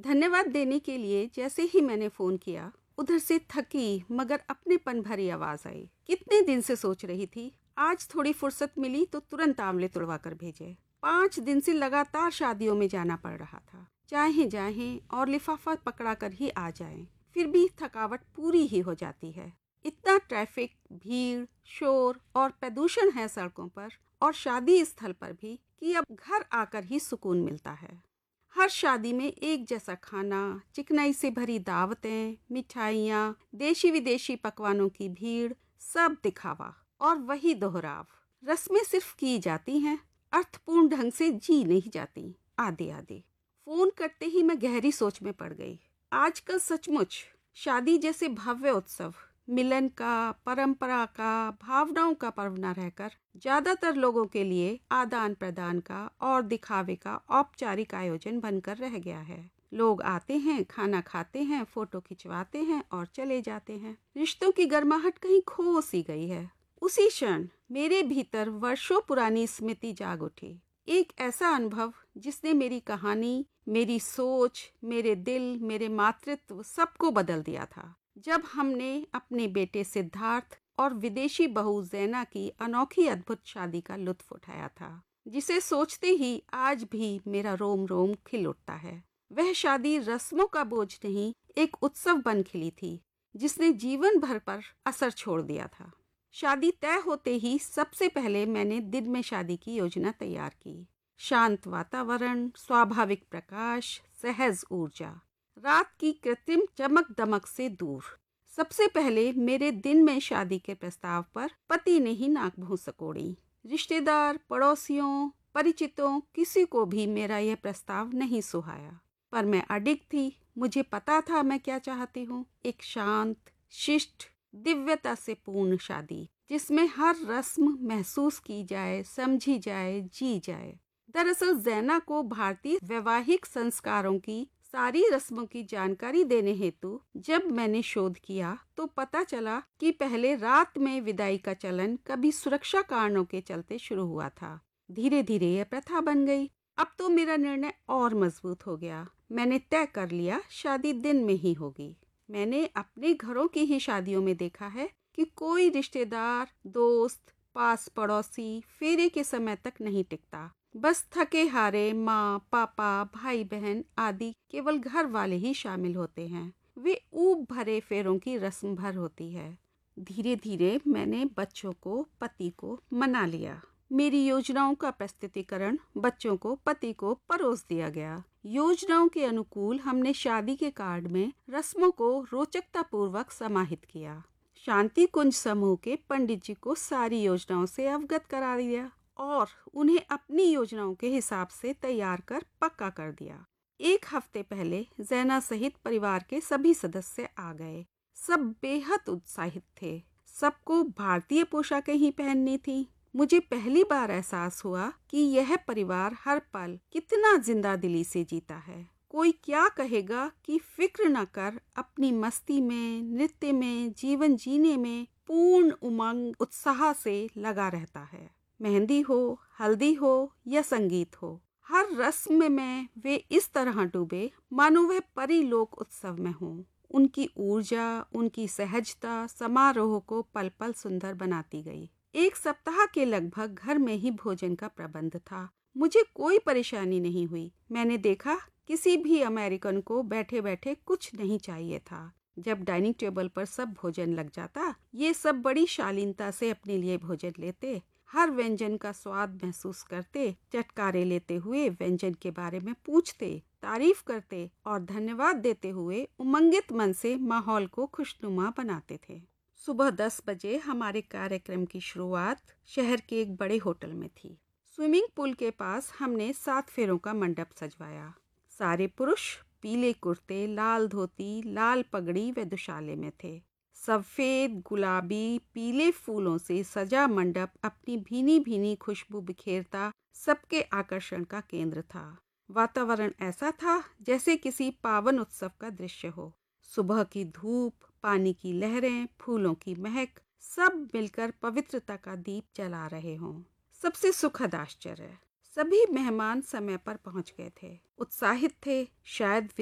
धन्यवाद देने के लिए जैसे ही मैंने फोन किया, उधर से थकी मगर अपनेपन भरी आवाज आई। कितने दिन से सोच रही थी, आज थोड़ी फुर्सत मिली तो तुरंत आंवले तुड़वा कर भेजे। 5 दिन से लगातार शादियों में जाना पड़ रहा था, चाहे जाएं और लिफाफा पकड़ा कर ही आ जाएं, फिर भी थकावट पूरी ही हो जाती है। इतना ट्रैफिक, भीड़, शोर और प्रदूषण है सड़कों पर और शादी स्थल पर भी कि अब घर आकर ही सुकून मिलता है। हर शादी में एक जैसा खाना, चिकनाई से भरी दावतें, मिठाइयाँ, देशी विदेशी पकवानों की भीड़, सब दिखावा और वही दोहराव। रस्में सिर्फ की जाती हैं, अर्थपूर्ण ढंग से जी नहीं जाती। आदि आदि। फोन करते ही मैं गहरी सोच में पड़ गई। आजकल सचमुच शादी जैसे भव्य उत्सव, मिलन का, परंपरा का, भावनाओं का पर्व न रहकर ज्यादातर लोगों के लिए आदान प्रदान का और दिखावे का औपचारिक आयोजन बनकर रह गया है। लोग आते हैं, खाना खाते हैं, फोटो खिंचवाते हैं और चले जाते हैं। रिश्तों की गर्माहट कहीं खो सी गई है। उसी क्षण मेरे भीतर वर्षों पुरानी स्मृति जाग उठी। एक ऐसा अनुभव जिसने मेरी कहानी, मेरी सोच, मेरे दिल, मेरे मातृत्व सबको बदल दिया था। जब हमने अपने बेटे सिद्धार्थ और विदेशी बहू जैना की अनोखी अद्भुत शादी का लुत्फ उठाया था, जिसे सोचते ही आज भी मेरा रोम रोम खिल उठता है। वह शादी रस्मों का बोझ नहीं, एक उत्सव बन खिली थी, जिसने जीवन भर पर असर छोड़ दिया था। शादी तय होते ही सबसे पहले मैंने दिन में शादी की योजना तैयार की। शांत वातावरण, स्वाभाविक प्रकाश, सहज ऊर्जा, रात की कृत्रिम चमक दमक से दूर। सबसे पहले मेरे दिन में शादी के प्रस्ताव पर पति ने ही नाक भौं सकोड़ी। रिश्तेदार, पड़ोसियों, परिचितों, किसी को भी मेरा यह प्रस्ताव नहीं सुहाया। पर मैं अडिग थी। मुझे पता था मैं क्या चाहती हूँ। एक शांत, शिष्ट, दिव्यता से पूर्ण शादी, जिसमें हर रस्म महसूस की जाए, समझी जाए, जी जाए। दरअसल जैना को भारतीय वैवाहिक संस्कारों की सारी रस्मों की जानकारी देने हेतु जब मैंने शोध किया तो पता चला कि पहले रात में विदाई का चलन कभी सुरक्षा कारणों के चलते शुरू हुआ था। धीरे धीरे यह प्रथा बन गई। अब तो मेरा निर्णय और मजबूत हो गया। मैंने तय कर लिया, शादी दिन में ही होगी। मैंने अपने घरों की ही शादियों में देखा है कि कोई रिश्तेदार, दोस्त, पास पड़ोसी फेरे के समय तक नहीं टिकता। बस थके हारे माँ, पापा, भाई बहन आदि केवल घर वाले ही शामिल होते हैं। वे ऊब भरे फेरों की रस्म भर होती है। धीरे धीरे मैंने बच्चों को, पति को मना लिया। मेरी योजनाओं का प्रस्तुतिकरण बच्चों को, पति को परोस दिया गया। योजनाओं के अनुकूल हमने शादी के कार्ड में रस्मों को रोचकता पूर्वक समाहित किया। शांति कुंज समूह के पंडित जी को सारी योजनाओं से अवगत करा दिया और उन्हें अपनी योजनाओं के हिसाब से तैयार कर पक्का कर दिया। 1 हफ्ते पहले जैना सहित परिवार के सभी सदस्य आ गए। सब बेहद उत्साहित थे। सबको भारतीय पोशाकें ही पहननी थी। मुझे पहली बार एहसास हुआ कि यह परिवार हर पल कितना जिंदा दिली से जीता है। कोई क्या कहेगा कि फिक्र न कर, अपनी मस्ती में, नृत्य में, जीवन जीने में पूर्ण उमंग, उत्साह से लगा रहता है। मेहंदी हो, हल्दी हो या संगीत हो, हर रस्म में वे इस तरह डूबे मानो वह परिलोक उत्सव में हो। उनकी ऊर्जा, उनकी सहजता समारोह को पल पल सुंदर बनाती गई। 1 सप्ताह के लगभग घर में ही भोजन का प्रबंध था। मुझे कोई परेशानी नहीं हुई। मैंने देखा किसी भी अमेरिकन को बैठे बैठे कुछ नहीं चाहिए था। जब डाइनिंग टेबल पर सब भोजन लग जाता, ये सब बड़ी शालीनता से अपने लिए भोजन लेते, हर व्यंजन का स्वाद महसूस करते, चटकारे लेते हुए व्यंजन के बारे में पूछते, तारीफ करते और धन्यवाद देते हुए उमंगित मन से माहौल को खुशनुमा बनाते थे। सुबह 10 बजे हमारे कार्यक्रम की शुरुआत शहर के एक बड़े होटल में थी। स्विमिंग पूल के पास हमने 7 फेरों का मंडप सजवाया। सारे पुरुष पीले कुर्ते, लाल धोती, लाल पगड़ी व दुशाले में थे। सफेद, गुलाबी, पीले फूलों से सजा मंडप अपनी भीनी भीनी खुशबू बिखेरता सबके आकर्षण का केंद्र था। वातावरण ऐसा था जैसे किसी पावन उत्सव का दृश्य हो। सुबह की धूप, पानी की लहरें, फूलों की महक, सब मिलकर पवित्रता का दीप जला रहे हों। सबसे सुखद आश्चर्य, सभी मेहमान समय पर पहुंच गए थे, उत्साहित थे, शायद